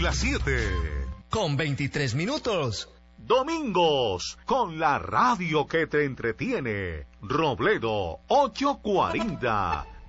las 7. Con 23 minutos. Domingos, con la radio que te entretiene. Robledo 840,